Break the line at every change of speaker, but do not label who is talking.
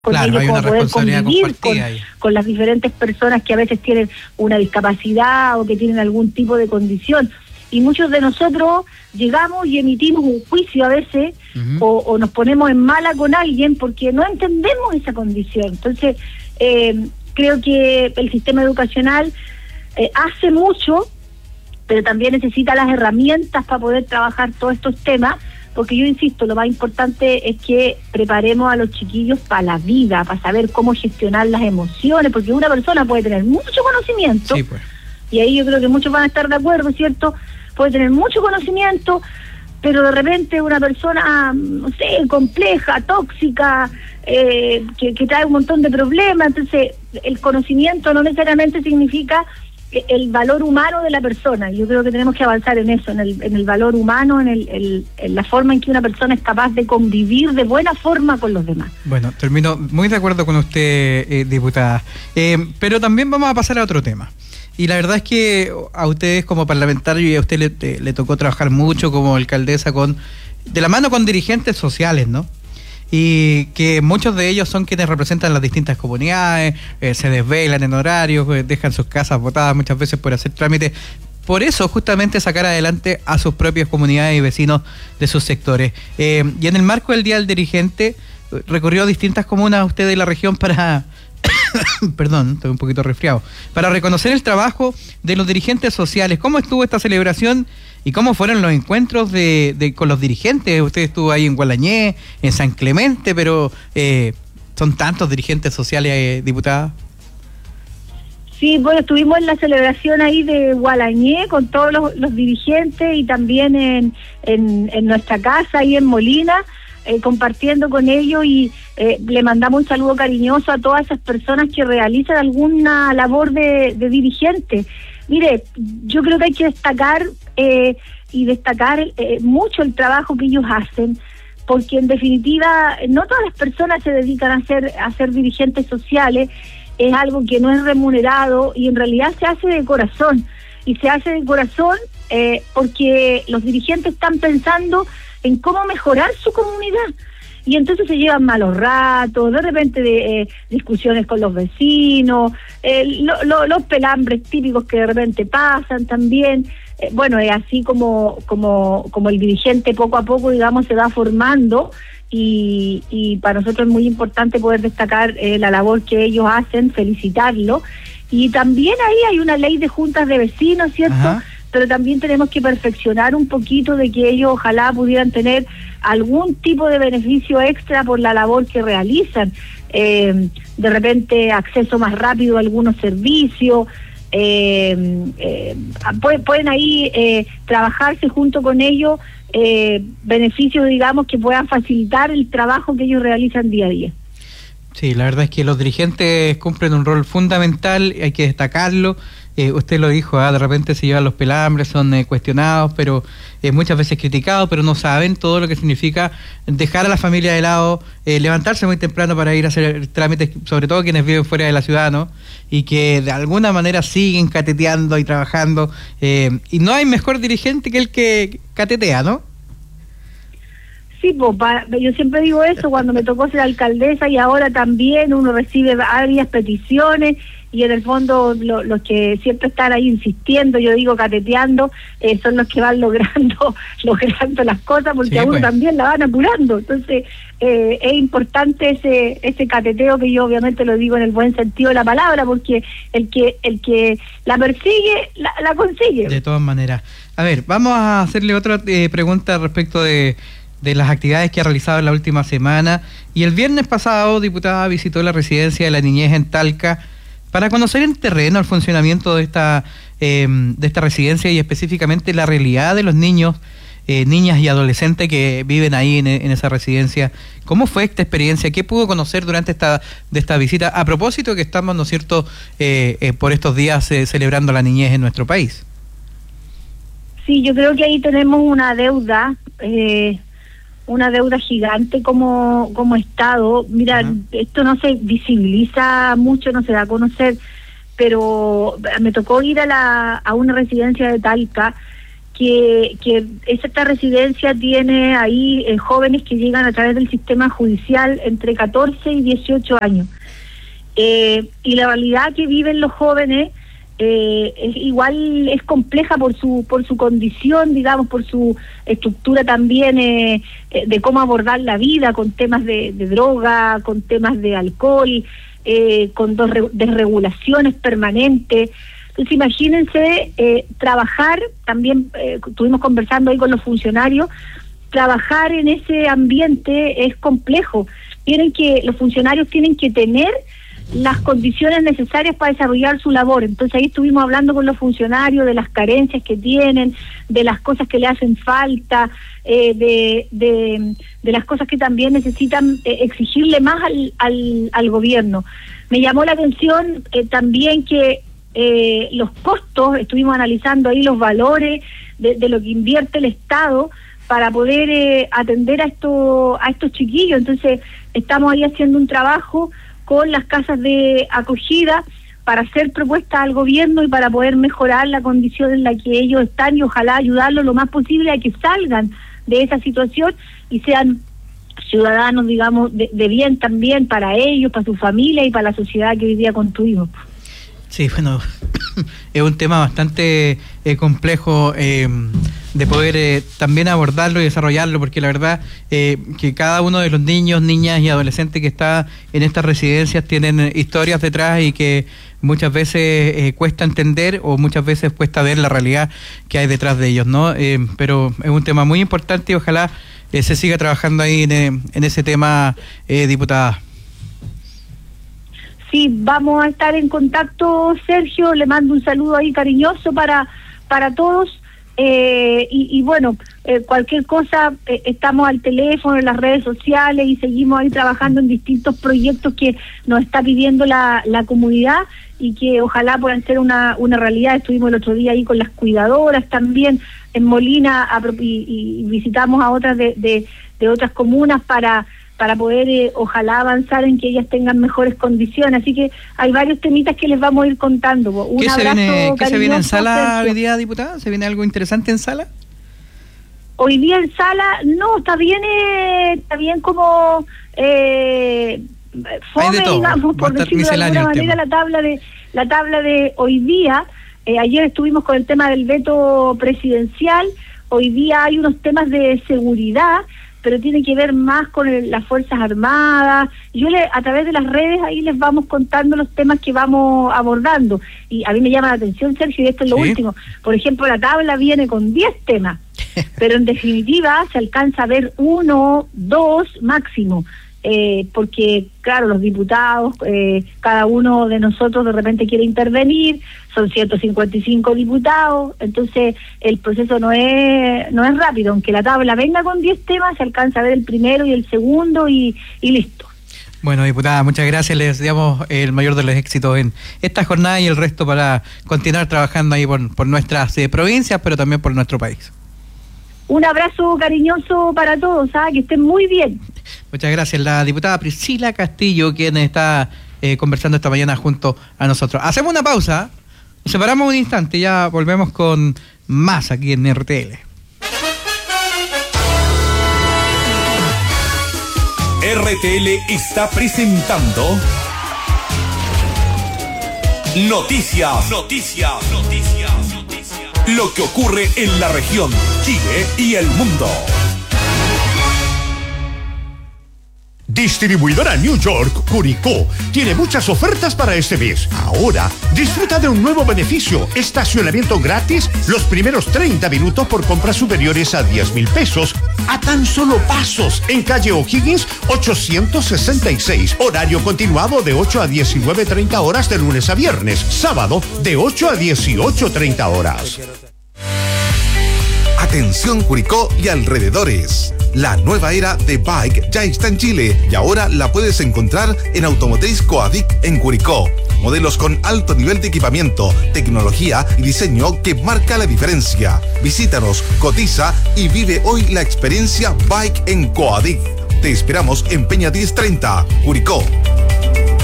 con
claro,
ellos, como poder convivir con las diferentes personas que a veces tienen una discapacidad o que tienen algún tipo de condición. Y muchos de nosotros llegamos y emitimos un juicio a veces, o nos ponemos en mala con alguien porque no entendemos esa condición. Entonces, creo que el sistema educacional hace mucho, pero también necesita las herramientas para poder trabajar todos estos temas, porque yo insisto, lo más importante es que preparemos a los chiquillos para la vida, para saber cómo gestionar las emociones, porque una persona puede tener mucho conocimiento,
sí, pues.
Y ahí yo creo que muchos van a estar de acuerdo, ¿cierto? Puede tener mucho conocimiento, pero de repente una persona, no sé, compleja, tóxica, que trae un montón de problemas. Entonces, el conocimiento no necesariamente significa el valor humano de la persona. Yo creo que tenemos que avanzar en eso, en el valor humano, en la forma en que una persona es capaz de convivir de buena forma con los demás.
Bueno, termino muy de acuerdo con usted, diputada. Pero también vamos a pasar a otro tema. Y la verdad es que a ustedes como parlamentarios, y a usted le tocó trabajar mucho como alcaldesa de la mano con dirigentes sociales, ¿no? Y que muchos de ellos son quienes representan las distintas comunidades, se desvelan en horarios, dejan sus casas botadas muchas veces por hacer trámites. Por eso, justamente, sacar adelante a sus propias comunidades y vecinos de sus sectores. Y en el marco del Día del Dirigente, recorrió distintas comunas usted de la región para... Perdón, estoy un poquito resfriado. Para reconocer el trabajo de los dirigentes sociales. ¿Cómo estuvo esta celebración y cómo fueron los encuentros con los dirigentes? Usted estuvo ahí en Gualañé, en San Clemente, pero son tantos dirigentes sociales, diputada.
Sí, bueno, estuvimos en la celebración ahí de Gualañé con todos los dirigentes y también en nuestra casa ahí en Molina, compartiendo con ellos, y le mandamos un saludo cariñoso a todas esas personas que realizan alguna labor de dirigente. Mire, yo creo que hay que destacar mucho el trabajo que ellos hacen, porque en definitiva no todas las personas se dedican a ser dirigentes sociales. Es algo que no es remunerado y en realidad se hace de corazón, y se hace de corazón porque los dirigentes están pensando en cómo mejorar su comunidad, y entonces se llevan malos ratos, de repente de discusiones con los vecinos, los pelambres típicos que de repente pasan también. Bueno, es así como el dirigente poco a poco, digamos, se va formando, y para nosotros es muy importante poder destacar la labor que ellos hacen, felicitarlo. Y también ahí hay una ley de juntas de vecinos, ¿cierto? Ajá. Pero también tenemos que perfeccionar un poquito de que ellos ojalá pudieran tener algún tipo de beneficio extra por la labor que realizan. De repente acceso más rápido a algunos servicios, pueden ahí trabajarse junto con ellos beneficios, digamos, que puedan facilitar el trabajo que ellos realizan día a día.
Sí, la verdad es que los dirigentes cumplen un rol fundamental, hay que destacarlo. Usted lo dijo, de repente se llevan los pelambres, son cuestionados, pero muchas veces criticados, pero no saben todo lo que significa dejar a la familia de lado, levantarse muy temprano para ir a hacer trámites, sobre todo quienes viven fuera de la ciudad, ¿no? Y que de alguna manera siguen cateteando y trabajando, y no hay mejor dirigente que el que catetea, ¿no?
Sí, pues, yo siempre digo eso, cuando me tocó ser alcaldesa, y ahora también uno recibe varias peticiones, y en el fondo los que siempre están ahí insistiendo, yo digo cateteando, son los que van logrando las cosas, porque sí, a uno pues también la van apurando. Entonces es importante ese cateteo, que yo obviamente lo digo en el buen sentido de la palabra, porque el que la persigue la consigue.
De todas maneras. A ver, vamos a hacerle otra pregunta respecto de las actividades que ha realizado en la última semana. Y el viernes pasado, diputada, visitó la residencia de la niñez en Talca para conocer en terreno el funcionamiento de esta residencia, y específicamente la realidad de los niños, niñas y adolescentes que viven ahí en esa residencia. ¿Cómo fue esta experiencia? ¿Qué pudo conocer durante esta visita? A propósito que estamos, ¿no es cierto?, por estos días celebrando la niñez en nuestro país.
Sí, yo creo que ahí tenemos una deuda gigante como Estado. Mira, esto no se visibiliza mucho, no se da a conocer, pero me tocó ir a una residencia de Talca, que esta residencia tiene ahí jóvenes que llegan a través del sistema judicial entre 14 y 18 años. Y la realidad que viven los jóvenes es compleja por su condición, digamos, por su estructura también de cómo abordar la vida, con temas de droga, con temas de alcohol, con desregulaciones permanentes. Entonces imagínense trabajar, también estuvimos conversando ahí con los funcionarios, trabajar en ese ambiente es complejo. Los funcionarios tienen que tener las condiciones necesarias para desarrollar su labor. Entonces ahí estuvimos hablando con los funcionarios de las carencias que tienen, de las cosas que le hacen falta, de las cosas que también necesitan exigirle más al gobierno. Me llamó la atención también que los costos, estuvimos analizando ahí los valores de lo que invierte el Estado para poder atender a estos chiquillos. Entonces estamos ahí haciendo un trabajo con las casas de acogida para hacer propuestas al gobierno y para poder mejorar la condición en la que ellos están, y ojalá ayudarlos lo más posible a que salgan de esa situación y sean ciudadanos, digamos, de bien también para ellos, para su familia y para la sociedad que hoy día construimos.
Sí, bueno, es un tema bastante complejo de poder también abordarlo y desarrollarlo, porque la verdad que cada uno de los niños, niñas y adolescentes que está en estas residencias tienen historias detrás y que muchas veces cuesta entender o muchas veces cuesta ver la realidad que hay detrás de ellos, ¿no? Pero es un tema muy importante y ojalá se siga trabajando ahí en ese tema, diputada.
Sí, vamos a estar en contacto, Sergio, le mando un saludo ahí cariñoso para todos, y bueno, cualquier cosa, estamos al teléfono, en las redes sociales, y seguimos ahí trabajando en distintos proyectos que nos está pidiendo la comunidad y que ojalá puedan ser una realidad. Estuvimos el otro día ahí con las cuidadoras también en Molina y visitamos a otras de otras comunas para poder ojalá avanzar en que ellas tengan mejores condiciones. Así que hay varios temitas que les vamos a ir contando.
¿Qué se viene en sala hoy día, diputada? ¿Se viene algo interesante en sala?
Hoy día en sala, no, está bien como fome, digamos, por decirlo de alguna manera, la tabla de hoy día. Ayer estuvimos con el tema del veto presidencial. Hoy día hay unos temas de seguridad, pero tiene que ver más con las Fuerzas Armadas. Yo a través de las redes ahí les vamos contando los temas que vamos abordando. Y a mí me llama la atención, Sergio, y esto es lo último. Por ejemplo, la tabla viene con 10 temas, pero en definitiva se alcanza a ver 1, 2 máximo. Porque claro, los diputados, cada uno de nosotros de repente quiere intervenir, son 155 diputados, entonces el proceso no es rápido. Aunque la tabla venga con 10 temas, se alcanza a ver el primero y el segundo y listo.
Bueno, diputada, muchas gracias, les deseamos el mayor de los éxitos en esta jornada y el resto para continuar trabajando ahí por nuestras provincias, pero también por nuestro país.
Un abrazo cariñoso para todos, que estén muy bien.
Muchas gracias, la diputada Priscila Castillo, quien está conversando esta mañana junto a nosotros. Hacemos una pausa, nos separamos un instante y ya volvemos con más aquí en RTL.
RTL está presentando Noticias. Lo que ocurre en la región, Chile y el mundo. Distribuidora New York, Curicó, tiene muchas ofertas para este mes. Ahora, disfruta de un nuevo beneficio: estacionamiento gratis los primeros 30 minutos por compras superiores a 10,000 pesos, a tan solo pasos, en calle O'Higgins 866. Horario continuado de 8 a 19:30 horas de lunes a viernes. Sábado de 8 a 18:30 horas.
Atención Curicó y alrededores. La nueva era de Bike ya está en Chile y ahora la puedes encontrar en Automotriz Coadic en Curicó. Modelos con alto nivel de equipamiento, tecnología y diseño que marca la diferencia. Visítanos, cotiza y vive hoy la experiencia Bike en Coadic. Te esperamos en Peña 1030, Curicó.